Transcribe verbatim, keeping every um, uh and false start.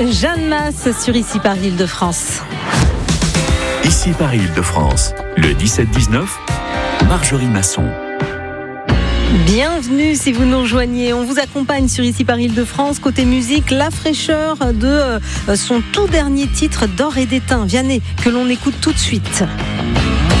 Jeanne Masse sur Ici Paris Île-de-France. Ici Paris Île-de-France, le dix-sept dix-neuf, Marjorie Masson. Bienvenue si vous nous rejoignez. On vous accompagne sur Ici Paris Île-de-France. Côté musique, la fraîcheur de son tout dernier titre, D'or et d'étain. Vianney, que l'on écoute tout de suite.